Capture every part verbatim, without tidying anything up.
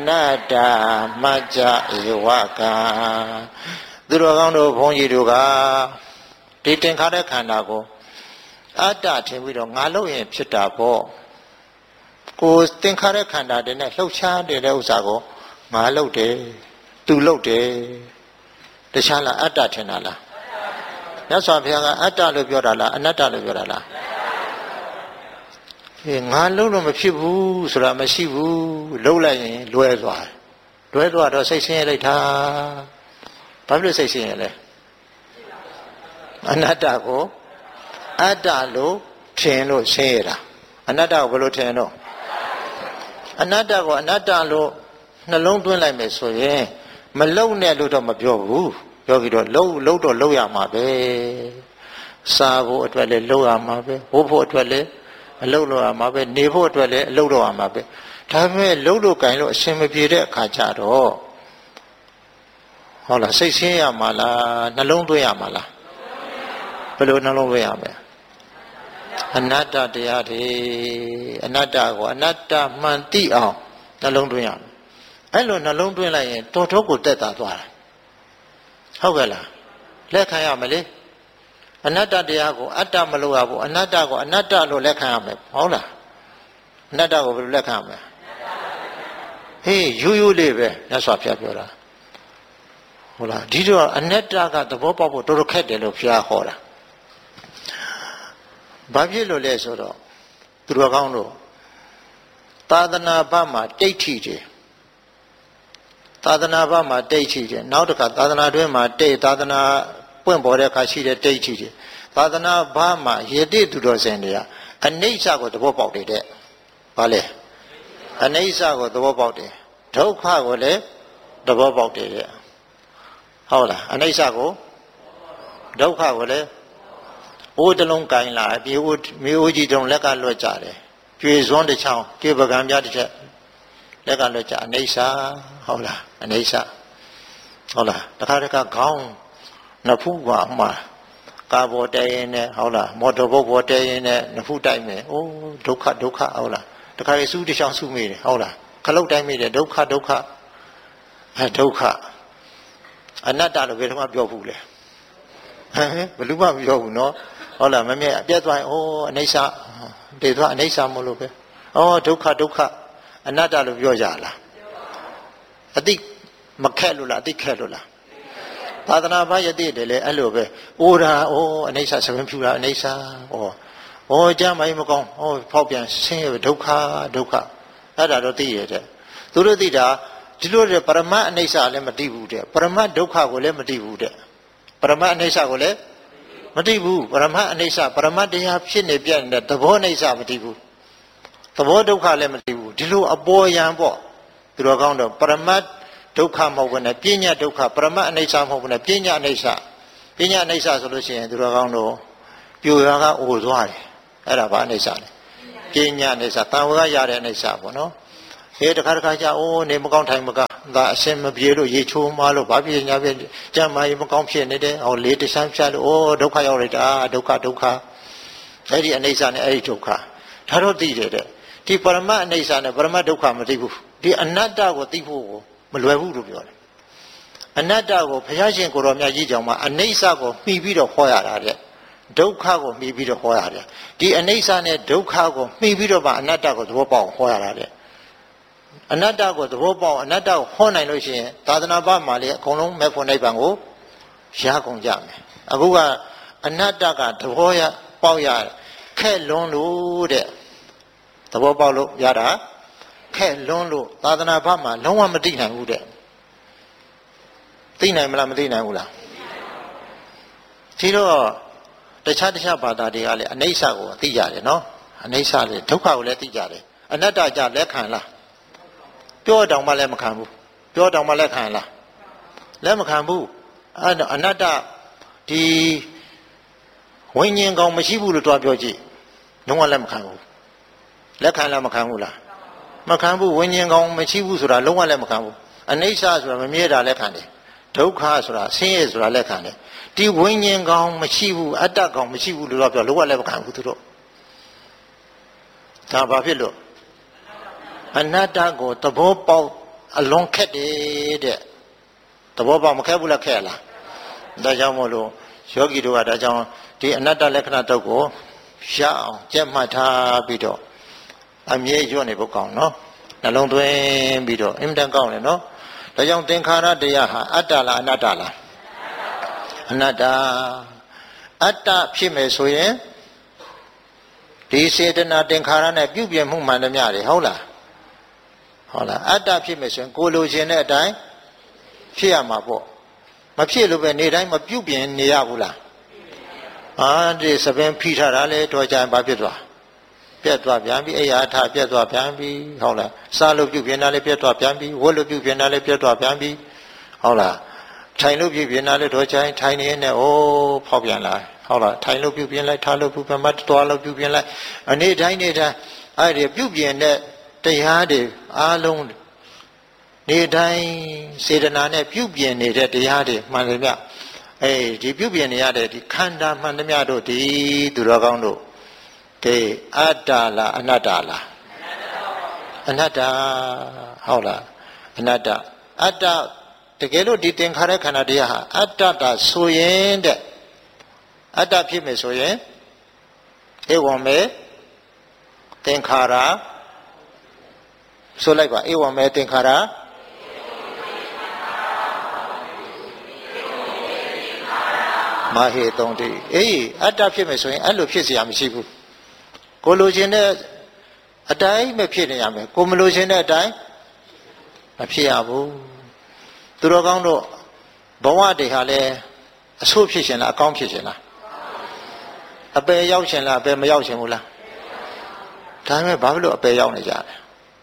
Nada maja iwaka သူတော်ကောင်းတို့ဘုန်းကြီးတို့ကဒီသင်္ခါရခန္ဓာကိုအတ္တထင်ပြီးတော့ငါလို့ရင်ဖြစ်တာပေါ့ကိုသင်္ခါရခန္ဓာတွေနဲ့လှုပ်ရှားနေတဲ့ဥစ္စာကိုငါလို့တယ်သူလို့တယ်တခြားလားအတ္တထင်တာလားမြတ်စွာဘုရားကအတ္တလို့ပြောတာလားအနတ္တလို့ပြောတာလားအေးငါလို့လို့မဖြစ်ဘူးဆိုတာမရှိဘူးလှုပ်လိုက်ရင်လွဲသွားလွဲသွားတော့စိတ်ဆင်းရဲလိုက်တာဘာဖြစ်လို့စိတ်ဆင်းရဲလဲအနတ္တကိုအတ္တလို့ထင်လို့ဆင်းရဲတာအနတ္တကိုဘယ်လိုထင်တော့အနတ္တကိုအနတ္တလို့နှလုံးသွင်းလိုက်မယ်ဆိုရင်မလုံနဲ့လို့တော့မပြောဘူးပြောပြီးတော့လုံလုံတော့လုံရမှာပဲစားဖို့အတွက်လည်းလုံရမှာပဲဝတ်ဖို့အတွက်လည်းအလုံလို့ရမှာပဲနေဖို့အတွက်လည်းအလုံတော့ရမှာပဲဒါပေမဲ့လုံလို့ကင်လို့အရှင်မပြေတဲ့အခါကျတော့ဟုတ်လားစိတ်ဆင်းရမှာလားနှလုံးသွင်းရမှာလားဘယ်လိုနှလုံးသွင်းရမလဲအနတ္တတရားတွေအနတ္တကိုအနတ္တမှန်သိအောင်နှလုံးသွင်းရမယ်အဲ့လိုနှလုံးသွင်းလိုက်ရင်တော်တော်ကိုတက်တာသွားတယ်ဟုတ်ကဲ့လားလက်ခံရမလဲအနတ္တတရားကိုအတ္တမလို့ရဘူးအနတ္တကိုအနတ္တလို့လက်ခံရမယ်ဟုတ်လားအနတ္တကိုဘယ်လိုလက်ခံရမလဲဟေးရိုးရိုးလေးပဲမြတ်စွာဘုရားပြောတာဟုတ်လားဒီတော့အနတ္တကသဘောပေါက်ဖို့တော်တော်ခက်တယ်လို့ဘုရားဟောတာဘာဖြစ်လို့လဲဆိုတော့သူတော်ကောင်းတို့သာသနာ့ဘက်မှာတိဋ္ဌိတွေသာသနာ့ဘက်မှာတိဋ္ဌိတွေနောက်တစ်ခါသာသနာတွင်းမှာတိတ်သာသနာပွင့်ပေါ်တဲ့အခါရှိတဲ့တိဋ္ဌိတွေသာသနာ့ဘက်မှာယတိသူတော်စင်တွေကအနိစ္စကိုသဘောပေါက်တယ်ဘာလဲအနိစ္စကိုသဘောပေါက်တယ်ဒုက္ခကိုလည်းသဘောပေါက်တယ်တဲ့ဟုတ်လားအနိစ္စကိုဒုက္ခကိုလည်းအိုးတလုံးကင်လာပြေအိုးမြေအိုးကြီးတုံးလက်ကလွတ်ကြတယ်ကျွေစွန်းတစ်ချောင်းကျွေပကံပြတစ်ချက်လက်ကလွတ်ကြအနိစ္စဟုတ်လားအနိစ္စဟုတ်လားတခါတခါခေါင်းနှစ်ဖူးကမှကာဘောတဲရင်နဲ့ဟုတ်လားမော်တော်ဘုတ်ဘောတဲရင်နဲ့နှစ်ဖူးတိုက်မယ်အိုးဒုက္ခဒုက္ခဟုတ်လားတခါရစူးတစ်ချောင်းစူးမိတယ်ဟုတ်လားခလုတ်တိုက်မိတယ်ဒုက္ခဒုက္ခအဲဒုက္ခအနတ္တလို့ဘယ်တော့မှပြောဘူးလေဟမ်ဘယ်လိုမှမပြောဘူးနော်ဟုတ်လားမမြဲအပြတ်သွားရင်အိုးအနိစ္စတေသွားအနိစ္စမလို့ပဲဩဒုက္ခဒုက္ခအနတ္တလို့ပြောကြလားအတိမခက်လို့လားအတိခက်လို့လားသာသနာ့ဘာယတိတယ်လေအဲ့လိုပဲအိုးတာအိုးအနိစ္စသဘင်ဖြူတာအနိစ္စဩဩကြမ်းမိုင်းမကောင်းဩဖောက်ပြန်ဆင်းရဲဒုက္ခဒုက္ခအဲ့ဒါတော့သိရတဲ့သူတို့သိတာဒီလိုတဲ့ပရမတ်အနိစ္စလည်းမသိဘူးတဲ့ပရမတ်ဒုက္ခကိုလည်းမသိဘူးတဲ့ပရမတ်အနိစ္စကိုလည်းမသိဘူးပရမတ်အနိစ္စပရမတ်တရားဖြစ်နေပြတဲ့သဘောအနိစ္စမသိဘူးသဘောဒုက္ခလည်းမသိဘူးဒီလိုအပေါ်ယံပေါ့သူတော်ကောင်းတော့ပရမတ်ဒုက္ခမဟုတ်ဘူးနဲ့ပညာဒုက္ခပရမတ်အနိစ္စမဟုတ်ဘူးနဲ့ပညာအနိစ္စပညာအနိစ္စဆိုလို့ရှိရင်သူတော်ကောင်းတော့ပြိုရကအိုသွားတယ်အဲ့ဒါဘာအနိစ္စလဲပညာအနိစ္စတန်ဝကရတဲ့အနိစ္စပေါ့နော်ဟေးတခါတခါကျအိုးနေမကောင်းထိုင်မကောင်းဒါအရှင်မပြေလို့ရေချိုးမလို့ဘာဖြစ်ညာဖြစ်ကြမ်းမာရေမကောင်းဖြစ်နေတယ်ဟောလေတဆန်းဖြတ်လို့အိုးဒုက္ခရောက်လိုက်တာဒုက္ခဒုက္ခအဲ့ဒီအနိစ္စနဲ့အဲ့ဒီဒုက္ခဒါတော့သိတယ်တဲ့ဒီပရမတ်အနိစ္စနဲ့ပရမတ်ဒုက္ခမသိဘူးဒီအနတ္တကိုသိဖို့ကိုမလွယ်ဘူးလို့ပြောတယ်အနတ္တကိုဘုရားရှင်ကိုရောမြတ်ကြီးကြောင့်မှအနိစ္စကိုမှီပြီးတော့ဟောရတာတဲ့ဒုက္ခကိုမှီပြီးတော့ဟောရတယ်ဒီအနိစ္စနဲ့ဒုက္ခကိုမှီပြီးတော့မှအနတ္တကိုသဘောပေါက်ဟောရတာတဲ့အနတ္တကိုသဘောပေါက်အနတ္တကိုဟောနိုင်လို့ရှိရင်သာသနာ့ဘမှာလေအကုန်လုံးမဲ့ဖို့နိဗ္ဗာန်ကိုရကုန်ကြမယ်အခုကအနတ္တကသဘောရပေါက်ရခက်လွန်းလို့တဲ့သဘောပေါက်လို့ရတာခက်လွန်းလို့သာသနာ့ဘမှာလုံးဝမသိနိုင်ဘူးတဲ့သိနိုင်မလားမသိနိုင်ဘူးလားဒီတော့တခြားတခြားဘာသာတွေကလည်းအနိစ္စကိုသိကြတယ်နော်အနိစ္စလေဒုက္ခကိုလည်းသိကြတယ်အနတ္တကြလက်ခံလားပြောတောင်မှလည်းမခံဘူးပြောတောင်မှလက်ခံလားလက်မခံဘူးအဲ့တော့အနတ္တဒီဝိညာဉ်ကောင်မရှိဘူးလို့တွားပြောကြည့်လုံးဝလက်မခံဘူးလက်ခံလားမခံဘူးလားမခံဘူးဝိညာဉ်ကောင်မရှိဘူးဆိုတာလုံးဝလက်မခံဘူးအနိစ္စဆိုတာမမြဲတာလက်ခံတယ်ဒုက္ခဆိုတာဆင်းရဲဆိုတာလက်ခံတယ်ဒီဝိညာဉ်ကောင်မရှိဘူးအတ္တကောင်မရှိဘူးလို့တော့ပြောလုံးဝလက်မခံဘူးသူတို့ဒါဘာဖြစ်လို့အနတ္တကိုသဘောပေါက်အလွန်ခက်တယ်တဲ့သဘောပေါက်မခက်ဘူးလားခက်လားဒါကြောင့်မို့လို့ယောဂီတို့ကဒါကြောင့်ဒီအနတ္တလက္ခဏာတုတ်ကိုရအောင်ကြက်မှတ်ထားပြီးတော့အမြဲညွတ်နေဖို့ကောင်းနော်နှလုံးသွင်းပြီးတော့အင်မတန်ကောင်းတယ်နော်ဒါကြောင့်သင်္ခါရတရားဟာအတ္တလားအနတ္တလားအနတ္တအတ္တဖြစ်မယ်ဆိုရင်ဒီစေတနာသင်္ခါရနဲ့ပြုပြင်မှုမှန်သမျှတွေဟုတ်လားဟုတ်လားအတ္တဖြစ်မယ်ဆိုရင်ကိုလိုချင်တဲ့အတိုင်းဖြစ်ရမှာပေါ့မဖြစ်လို့ပဲနေတိုင်းမပြုပြင်နေရဘူးလားအာဒီစပင်းဖိထားတာလေတော့ကြရင်ဘာဖြစ်သွားပြတ်သွားပြန်ပြီအိယာထပြတ်သွားပြန်ပြီဟုတ်လားစားလို့ပြုပြင်တာလည်းပြတ်သွားပြန်ပြီဝတ်လို့ပြုပြင်တာလည်းပြတ်သွားပြန်ပြီဟုတ်လားထိုင်လို့ပြုပြင်တာလည်းတော့ကြရင်ထိုင်နေနေအိုးဖောက်ပြန်လာဟုတ်လားထိုင်လို့ပြုပြင်လိုက်ထားလို့ပြုပြင်မသွားလို့ပြုပြင်လိုက်အနေတိုင်းနေတိုင်းအဲ့ဒီပြုပြင်တဲ့တရားတွေအားလုံးနေတိုင်းစေတနာနဲ့ပြုပြင်နေတဲ့တရားတွေမှန်တယ်ဗျအေးဒီပြုပြင်နေရတဲ့ဒီခန္ဓာမှန်သမျှတို့ဒီသူတော်ကောင်းတို့ကဲအတ္တလားအနတ္တလားအနတ္တဟုတ်လားအနတ္တအတ္တတကယ်လို့ဒီသင်္ခါရခန္ဓာတရားဟာအတ္တတာဆိုရင်တဲ့အတ္တဖြစ်မယ်ဆိုရင်ဧဝံမေသင်္ခါရဆိုလိုက်ပါဧဝံမေသင်္ခါရမဟေတုံတိအေးအတ္တဖြစ်မယ်ဆိုရင်အဲ့လိုဖြစ်เสียမရှိဘူးကိုလိုချင်တဲ့အတိုင်းပဲဖြစ်နေရမယ်ကိုမလိုချင်တဲ့အတိုင်းမဖြစ်ရဘူးသူတော်ကောင်းတို့ဘဝတွေဟာလည်းအဆိုးဖြစ်ရှင်လားအကောင်းဖြစ်ရှင်လားအပယ်ရောက်ရှင်လားအပယ်မရောက်ရှင်ဘူးလားဒါပေမဲ့ဘာဖြစ်လို့အပယ်ရောက်နေကြလဲ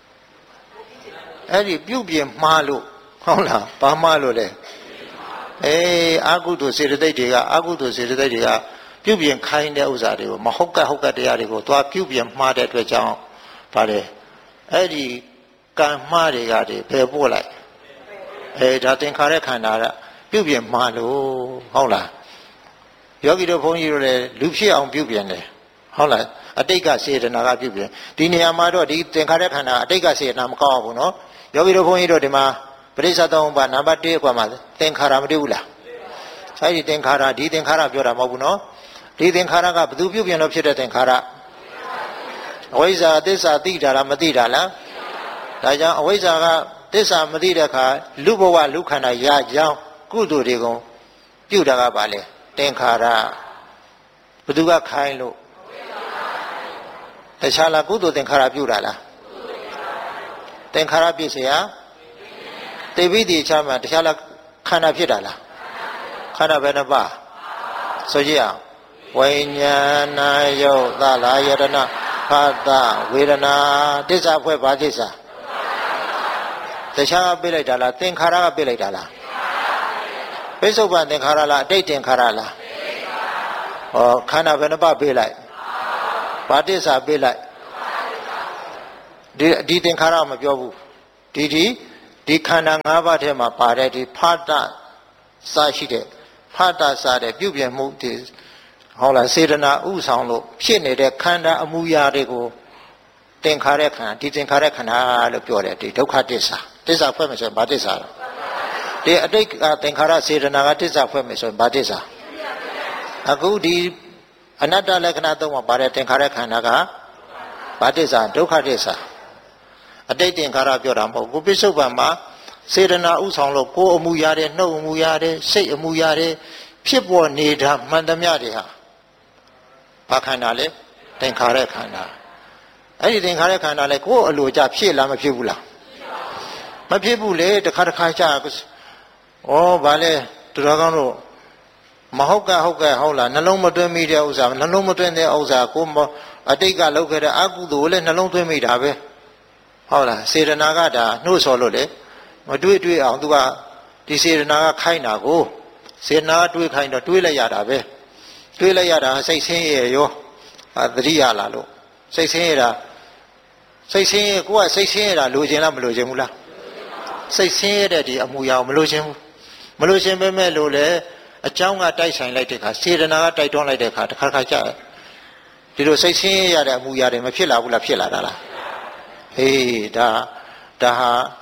အဲ့ဒီပြုတ်ပြင်မှားလို့ဟုတ်လားဘာမှားလို့လဲအေးအာဟုတုစေတသိက်တွေကအာဟုတုစေတသိက်တွေကပြုတ်ပြင်ခိုင်းတဲ့ဥစ္စာတွေကိုမဟုတ်ကဟုတ်ကတရားတွေကိုသွားပြုတ်ပြင်မှားတဲ့အတွက်ကြောင့်ဗါတယ်အဲ့ဒီကံမှားတွေကတွေဖယ်ပို့လိုက်အဲဒါသင်္ခါရခန္ဓာကပြုတ်ပြင်မှားလို့ဟုတ်လားယောဂီတို့ဘုန်းကြီးတို့လည်းလူဖြစ်အောင်ပြုတ်ပြင်တယ်ဟုတ်လားအတိတ်ကစေတနာကပြုတ်ပြင်ဒီနေရာမှာတော့ဒီသင်္ခါရခန္ဓာအတိတ်ကစေတနာမကောက်ဘူးနော်ယောဂီတို့ဘုန်းကြီးတို့ဒီမှာပရိစ္ဆသုံးပါးနံပါတ်တစ်ကွာမှာသင်္ခါရမတွေ့ဘူးလားအဲဒီသင်္ခါရဒီသင်္ခါရပြောတာမဟုတ်ဘူးနော်ဒီသင်္ခါရကဘယ်သူပြုတ်ပြင်လို့ဖြစ်တဲ့သင်္ခါရအဝိဇ္ဇာသစ္စာသိတာလားမသိတာလားဒါကြောင့်အဝိဇ္ဇာကသစ္စာမသိတဲ့အခါလူဘဝလူခန္ဓာရကြောင်းကုသိုလ်တွေကိုပြုတာကပါလေသင်္ခါရဘယ်သူကခိုင်းလို့တခြားလားကုသိုလ်သင်္ခါရပြုတာလားသင်္ခါရပြည့်စရာတေပိတိချမှာတခြားလားခန္ဓာဖြစ်တာလားခန္ဓာဘယ်နှပါဆိုကြည့်အောင်ဝိညာဏယုတ်သလာယတနာဖတ်တာဝေဒနာတစ္ဆာဖွဲ့ဘာတစ္ဆာတခြားပြလိုက်တာလားသင်္ခါရကပြလိုက်တာလားပိဿုပန်သင်္ခါရလားအတိတ်သင်္ခါရလားဟောခန္ဓာဘယ်နှပါပြလိုက်ဘာတစ္ဆာပြလိုက်ဒီဒီသင်္ခါရမပြောဘူးဒီဒီဒီခန္ဓာ၅ပါးထဲမှာပါတဲ့ဒီဖတ်တာစာရှိတဲ့ဖတ်တာစာတဲ့ပြုပြင်မှုဒီဟုတ်လားစေတနာဥဆောင်လို့ဖြစ်နေတဲ့ခန္ဓာအမှုရာတွေကိုသင်္ခါရခန္ဓာဒီသင်္ခါရခန္ဓာလို့ပြောတယ်ဒီဒုက္ခတစ္ဆာတစ္ဆာဖွဲ့မယ်ဆိုရင်ဘာတစ္ဆာလဲဒီအတိတ်ကသင်္ခါရစေတနာကတစ္ဆာဖွဲ့မယ်ဆိုရင်ဘာတစ္ဆာအခုဒီအနတ္တလက္ခဏာသုံးပါပါတဲ့သင်္ခါရခန္ဓာကဘာတစ္ဆာဒုက္ခတစ္ဆာအတိတ်သင်္ခါရပြောတာမဟုတ်ဘူးပိဿုပန်မှာစေတနာဥဆောင်လို့ကိုယ်အမှုရတဲ့နှုတ်အမှုရတဲ့စိတ်အမှုရတဲ့ဖြစ်ပေါ်နေတာမှန်သမျှတွေဟာဘာခန္ဓာလဲသင်္ခါရခန္ဓာအဲ့ဒီသင်္ခါရခန္ဓာလဲကိုယ်အလိုကြဖြစ်လားမဖြစ်ဘူးလားမဖြစ်ဘူးလေတစ်ခါတစ်ခါကြာဩဘာလဲသူတော်ကောင်းတို့မဟုတ်ကဟုတ်ကဟုတ်လားနှလုံးမသွင်းမိတဲ့ဥစ္စာနှလုံးမသွင်းတဲ့ဥစ္စာကိုအတိတ်ကလုပ်ခဲ့တဲ့အကုသိုလ်လည်းနှလုံးသွင်းမိတာပဲဟုတ်လားစေတနာကဒါနှိုးဆော်လို့လေမတွေးတွေးအောင်သူကဒီစေတနာကခိုင်းတာကိုစေတနာတွေးခိုင်းတော့တွေးလိုက်ရတာပဲတွေးလိုက်ရတာစိတ်ဆင်းရဲရောသတိရလာလို့စိတ်ဆင်းရဲတာစိတ်ဆင်းရဲကိုကစိတ်ဆင်းရဲတာလိုချင်လားမလိုချင်ဘူးလားစိတ်ဆင်းရဲတဲ့ဒီအမှုရာကိုမလိုချင်ဘူးမလိုချင်ပဲမဲ့လို့လေအကြောင်းကတိုက်ဆိုင်လိုက်တဲ့အခါစေတနာကတိုက်တွန်းလိုက်တဲ့အခါတစ်ခါတစ်ခါကြာဒီလိုစိတ်ဆင်းရဲရတဲ့အမှုရာတွေမဖြစ်လာဘူးလားဖြစ်လာတာလားဟေးဒါဒါဟာ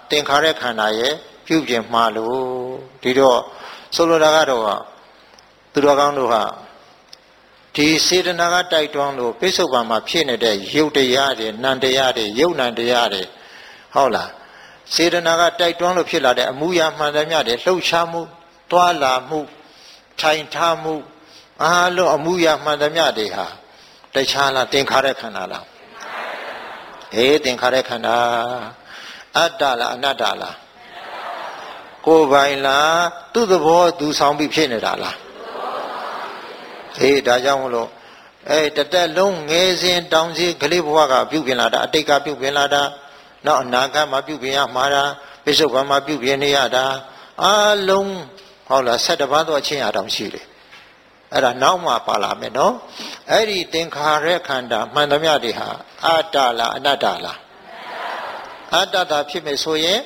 သင်္ခါရခန္ဓာရဲ့ပြုပြင်မှားလို့ဒီတော့ဆိုလိုတာကတော့သူတော်ကောင်းတို့ဟာဒီစေတနာကတိုက်တွန်းလို့ပိဿုပံမှာဖြစ်နေတဲ့ယုတ်တရားတွေနံတရားတွေယုတ်နံတရားတွေဟုတ်လားစေတနာကတိုက်တွန်းလို့ဖြစ်လာတဲ့အမှုရာမှန်သမျှတွေလှုပ်ရှားမှုတွာလာမှုထိုင်ထားမှုအားလုံးအမှုရာမှန်သမျှတွေဟာတခြားလားသင်္ခါရခန္ဓာလားအေးသင်္ခါရခန္ဓာအတ္တလားအနတ္တလားကိုယ်ပိုင်လားသူ့သဘောသူဆောင်ပြီးဖြစ်နေတာလားအေးဒါကြောင့်မလို့အဲတတက်လုံးငယ်စဉ်တောင်စီကလေးဘဝကပြုပြင်လာတာအတိတ်ကပြုပြင်လာတာနောက်အနာဂတ်မှာပြုပြင်ရမှာတာပိဿုပံမှာပြုပြင်နေရတာအလုံးဟုတ်လား၁၇ပါးသောအချင်းအတောင်ရှိတယ်အဲ့ဒါနောက်မှပါလာမယ်နော်အဲ့ဒီသင်္ခါရခန္ဓာမှန်သမျှတွေဟာအတ္တလားအနတ္တလားအတ္တတာဖြစ်မယ်ဆိုရင်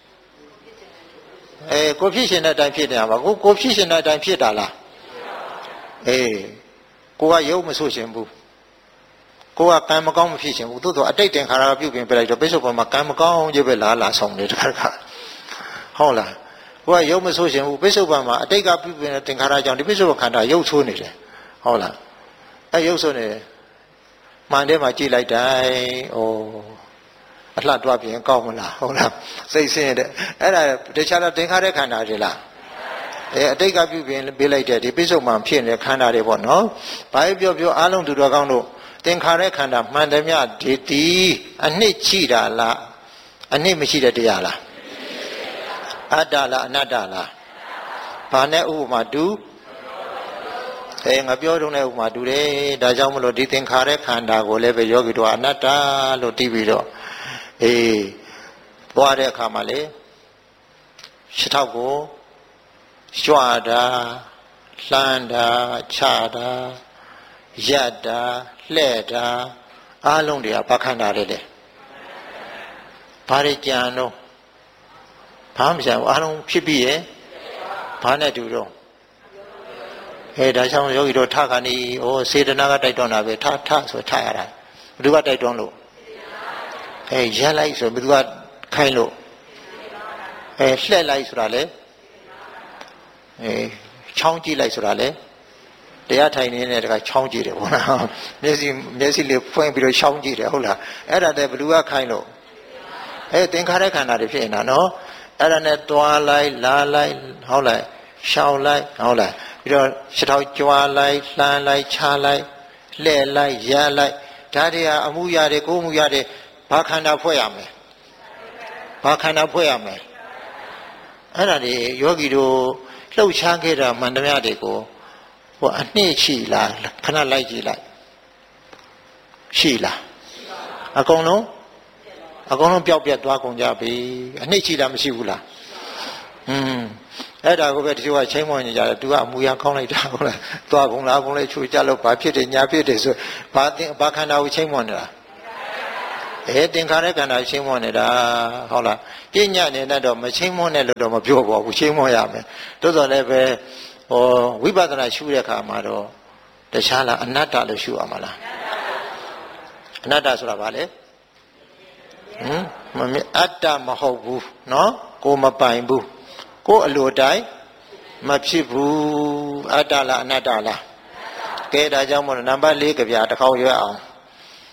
အဲကိုဖြစ်ရှင်တဲ့အတိုင်းဖြစ်နေတာပါကိုကိုဖြစ်ရှင်တဲ့အတိုင်းဖြစ်တာလားအေးကိုကရုပ်မဆိုရှင်ဘူးကိုကကံမကောင်းမဖြစ်ရှင်ဘူးသို့တော့အတိတ်သင်္ခါရပြုပြင်ပြလိုက်တော့ပိဿုပံမှာကံမကောင်းကြီးပဲလာလာဆောင်နေတာကဟုတ်လားကိုကရုပ်မဆိုရှင်ဘူးပိဿုပံမှာအတိတ်ကပြုပြင်တဲ့သင်္ခါရကြောင့်ဒီပိဿုပံခန္ဓာရုပ်ဆိုးနေတယ်ဟုတ်လားအဲရုပ်ဆိုးနေတယ်မှန်တယ်မှာကြည့်လိုက်တိုင်းဩအလှတွားပြင်ကောင်းမလားဟုတ်လားစိတ်ဆင်းရဲတဲ့အဲ့ဒါတခြားတော့သင်္ခါရခန္ဓာတွေလားအဲအတိတ်ကပြုပြင်ပေးလိုက်တဲ့ဒီပိဿုပံဖြစ်နေတဲ့ခန္ဓာတွေပေါ့နော်ဘာပြောပြောအားလုံးသူတော်ကောင်းတို့သင်္ခါရခန္ဓာမှန်သမျှဒီတီအနှစ်ချိတာလားအနှစ်မရှိတဲ့တရားလားအတ္တလားအနတ္တလားဘာနဲ့ဥပမာတူအဲငါပြောတုံးတဲ့ဥပမာတူတယ်ဒါကြောင့်မလို့ဒီသင်္ခါရခန္ဓာကိုလည်းပဲယောဂီတို့ကအနတ္တလို့တီးပြီးတော့အေးသွားတဲ့အခါမှာလေရှစ်ထောက်ကိုကြွတာလှမ်းတာချတာရက်တာလှဲ့တာအားလုံးတွေကဘာခန္ဓာတွေလဲဘာတွေကြံတော့ဘာမှမကြံဘူးအားလုံးဖြစ်ပြီးရဲ့ဘာနဲ့တူတော့အဲဒါကြောင့်ယောဂီတို့ထခါနေဩစေတနာကတိုက်တွန်းတာပဲထထဆိုထရတာဘယ်သူကတိုက်တွန်းလို့အဲရက်လိုက်ဆိုဘယ်သူကခိုင်းလို့အဲလှဲ့လိုက်ဆိုတာလေအဲချောင်းကြည့်လိုက်ဆိုတာလေတရားထိုင်နေတဲ့တခါချောင်းကြည့်တယ်ပေါ့နော်မျက်စိမျက်စိလေးဖွင့်ပြီးတော့ချောင်းကြည့်တယ်ဟုတ်လားအဲ့ဒါတည်းဘယ်သူကခိုင်းလို့အဲသင်္ခါရခန္ဓာတွေဖြစ်နေတာနော်အဲ့ဒါနဲ့တွားလိုက်လာလိုက်ဟုတ်လားရှောင်းလိုက်ဟုတ်လားပြီးတော့ရှထောက်ကြွားလိုက်လှမ်းလိုက်ချလိုက်လှဲ့လိုက်ရလိုက်ဒါတွေဟာအမှုရတဲ့ကိုယ်မှုရတဲ့ဘာခန္ဓာဖွဲ့ရမယ်ဘာခန္ဓာဖွဲ့ရမယ်အဲ့ဒါတွေယောဂီတို့လှုပ်ရှားခဲ့တာမှန်သမျှတွေကိုဟိုအနှစ်ရှိလားခဏလိုက်ကြည့်လိုက်ရှိလားအကုန်လုံးအကုန်လုံးပျောက်ပြတ်သွားကုန်ကြပြီအနှစ်ရှိလားမရှိဘူးလားอืมအဲ့ဒါကိုပဲတချို့ကချိန်မွန်နေကြတယ်သူကအမူအရာကောင်းလိုက်တာဟုတ်လားသွားကုန်လားကုန်လဲချူကြလို့ဘာဖြစ်တယ်ညာဖြစ်တယ်ဆိုဘာတင်ဘာခန္ဓာကိုချိန်မွန်နေတာအဲသင်္ခါရခန္ဓာချိန်မွန်နေတာဟုတ်လားပညာနဲ့တော့မချိန်မွန်နဲ့လို့တော့မပြောပါဘူးချိန်မွန်ရမယ်တိုးတော်လည်းပဲဟောဝိပဿနာရှုတဲ့အခါမှာတော့တခြားလားအနတ္တလို့ရှုရမှာလားအနတ္တဆိုတာဘာလဲဟမ်မမြအတ္တမဟုတ်ဘူးเนาะကိုမပိုင်ဘူးကိုအလိုတိုင်းမဖြစ်ဘူးအတ္တလားအနတ္တလားကဲဒါကြောင့်မို့နံပါတ်၄ကြပြတစ်ခေါက်ရွက်အောင်